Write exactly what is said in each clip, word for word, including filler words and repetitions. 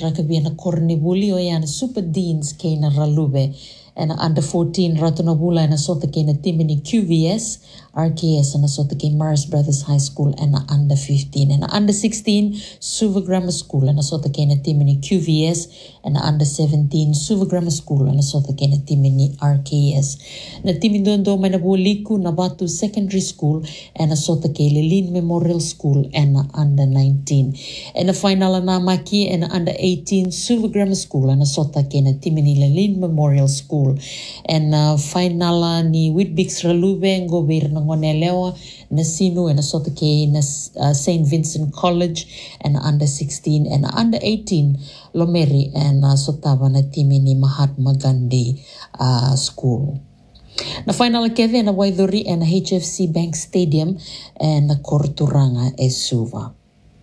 rakabia na Kornibuli o yana Super Deans ke na Ralube. And under fourteen Ratanabula and a sota ke na Timini Q V S, R K S and a sota ke Mars Brothers High School and under fifteen. And under sixteen Suva Grammar School and a sota ke na Timini Q V S and under seventeen Suva Grammar School and a sota ke na Timini R K S. Na Timidondo may nabuliku na Batu Secondary School and a sota ke Lilin Memorial School and under nineteen. And the final na Maki and under eighteen Suva Grammar School and a sota ke na Timini Lilin Memorial School. And uh, final ni Whitbix Ralube ngobir na ngonelewa na sinu and a sota ke na uh, Saint Vincent College and under sixteen and under eighteen Lomeri and uh, sotava na Timini Mahatma Gandhi uh, School. Na final keve na Waiduri and H F C Bank Stadium and na Korturanga e Suva.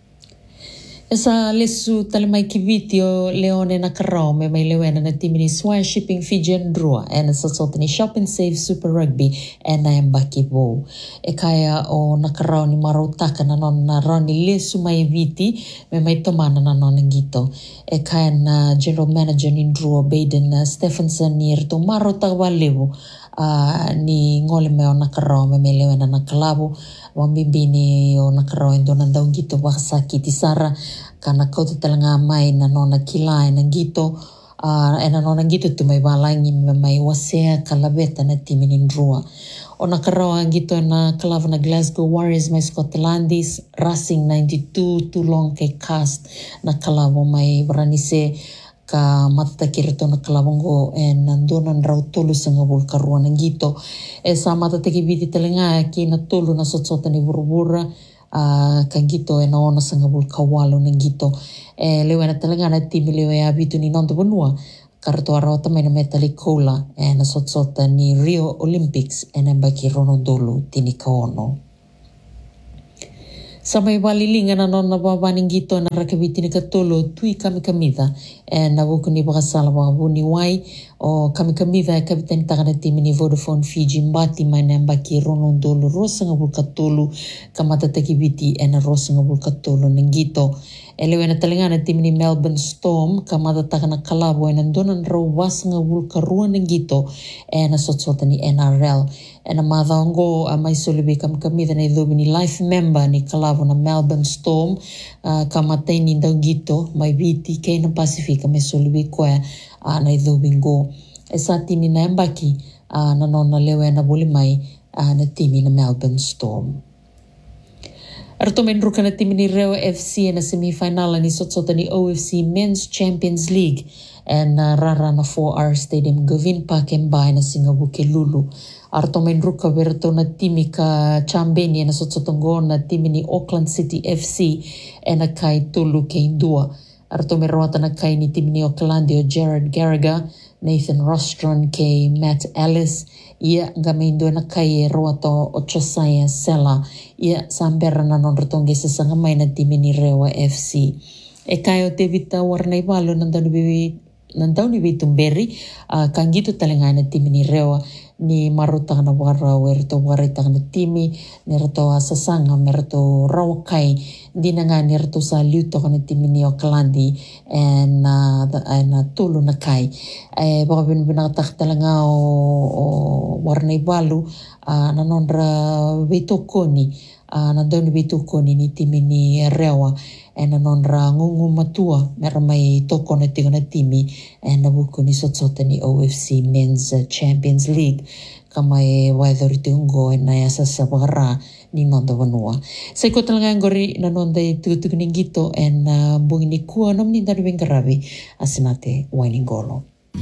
Esa lesu talemai kiviti o leone na karao me mai lewena na Timini Swire Shipping Fijian Drua and sa sotani Shop and Save Super Rugby and na embaki bo. E kaya o na karao ni marotaka na non na roni lesu mai viti me mai tomana na non ngito. E kaya na General Manager ni Drua Baden uh, Stephenson ni erto marota walewu uh, ni ngole me o na karao me mai lewena na kalabu wambibini o na karao endo na daw ngito wakasaki tisara kana kau talanga mai na nona kilai na gito uh, e na nona gito tu mai walangi mai wasea kalabeta na Timini Drua. O na karawa gito na kalava na Glasgow Warriors mai Scotlandis, Racing ninety-two tulong kay cast na kalavo mai Varanise ka matatakir ito na kalabongo e nandonan raw tulo sa ngabul karuan ng gito. E sa matatakibiti talanga ki na tulo na sotsota ni Burubura Uh, kan gito e naona sa ngabul kawalo ng gito e lewe na talaga na timi lewe abito ni Nondo Bonua karto araw tamay na metalikola e nasotsota ni Rio Olympics e nambaki Ronodolo tinikaono. Sa may walilingan na non nababaning gito na rakabiti ni Katulo tui kami kamida e nabuko ni bakasala mga buni wai o kami kamida e kabitan taka na timi ni Vodafone Fiji mbati may nambaki Ronodolo rosa nga bul Katulo kamatatakibiti e na rosa nga bul Katulo ng gito. Elewe na talaga na timi ni Melbourne Storm kamatataka na kalabo e nandonan raw was nga bul karuan ng gito e nasotsota ni N R L. E na madhango uh, may sulibi kam kamida na idobi ni life member ni kalabo na Melbourne Storm uh, kamatay ni daw gito may biti kay ng Pacifica may sulibi ko uh, na idobi go. E sa timi na embaki uh, na non na lewe na bulimay uh, na timi na Melbourne Storm. Arto menruka na timi ni Reo F C na semifinal ni sotsota ni O F C Men's Champions League and uh, rara na four R Stadium Govin Park Mbay na Singabuke Lulu. Arto menruka berto na timi ka Chambeni na sotsotongo na timi ni Auckland City F C e na kay Tulu kay Dua. Arto meruata na kay ni timi ni Auckland o Gerard Garaga, Nathan Rostron kay Matt Ellis, ia gamindo na kay Roato Ochosaya Sela, ia sambera na non retonge sa sangamay na timi ni Rewa F C. E kayo te vita warnay balo nandaw ni nandaw ni Bitumberi, uh, kangito talanga na timi ni Rewa ni maruta na wara werto warita na timi nerto asasanga merto rawakay di na nga nerto sa liuto na timi ni Aucklandi and uh, na tulo na kay eh baka binabinatak talaga o, o warnay balo uh, nanonra vitokoni uh, nandaw ni vitokoni ni timi ni Rewa e nanonra ngungumatua mera may toko na tigo na timi e nabuko ni sotsota ni O F C Men's Champions League kamay waidoriti ungo e na yasa sa bagara ni Nondo Bonua. Sa iko talaga ang gori nanonda itutug ni gito en uh, bungin ni kuwa nom ni darwing garabi asinate waining golo.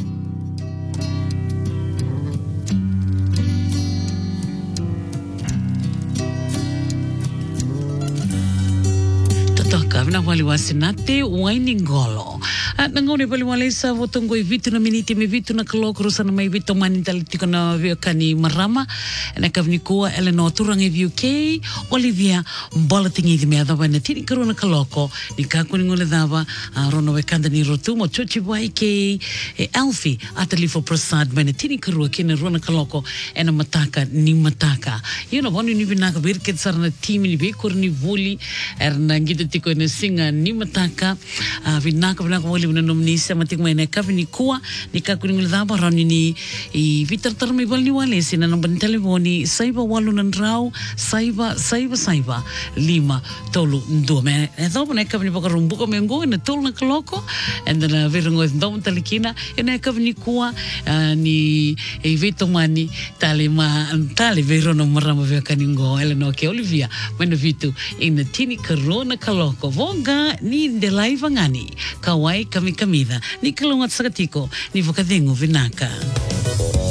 Toka na wali wasinate waining golo. At nangone bali wali sa votongo vitu na miniti me vitu na kalokro sa na may vitu manintalitiko na viokani marama na kavnikuwa Eleanor turang e U K Olivia mbolatingi di meada wa na tini karuna kaloko ni kakuni ngole dava rono wekanda ni rotumo chochi wai ke e Alfie atalifo Prasad wa na tini karua kina runa kaloko e na mataka ni mataka you know wanu ni vinaka birket sar na timi ni bekur ni vuli er na ngito tiko na singa ni mataka vinaka vinaka wali liuna nomnisa matik mai na kavini kua ni kakuning dhaba rani ni i vitartar mai bal ni wale sina namban telefoni saiba walunan rau saiba saiba saiba lima tolu ndua me e thopo na kavini pakarumbuka mengo na tolu na kaloko and then uh, virungo ndom talikina ina kavini kua uh, ni e vito mani tali ma tali verono marama vya kaningo ele no ke Olivia mena vitu ina tini karona kaloko vonga ni de live ngani kawai kami kamida ni kalungat sakatiko ni vakadengo vinaka.